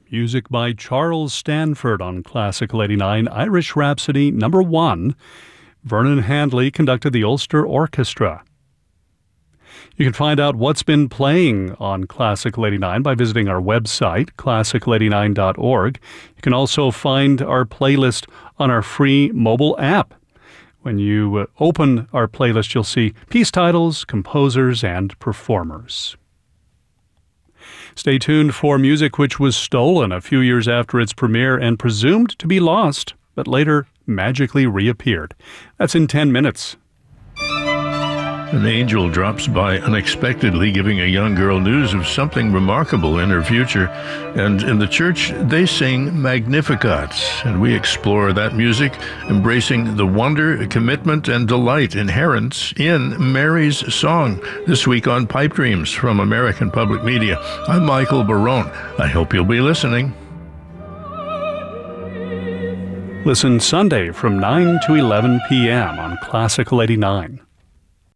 Music by Charles Stanford on Classical 89, Irish Rhapsody number 1. Vernon Handley conducted the Ulster Orchestra. You can find out what's been playing on Classical 89 by visiting our website, classical89.org. You can also find our playlist on our free mobile app. When you open our playlist, you'll see piece titles, composers, and performers. Stay tuned for music which was stolen a few years after its premiere and presumed to be lost, but later magically reappeared. That's in 10 minutes. An angel drops by unexpectedly, giving a young girl news of something remarkable in her future. And in the church, they sing Magnificat, and we explore that music, embracing the wonder, commitment, and delight inherent in Mary's song. This week on Pipe Dreams from American Public Media, I'm Michael Barone. I hope you'll be listening. Listen Sunday from 9 to 11 p.m. on Classical 89.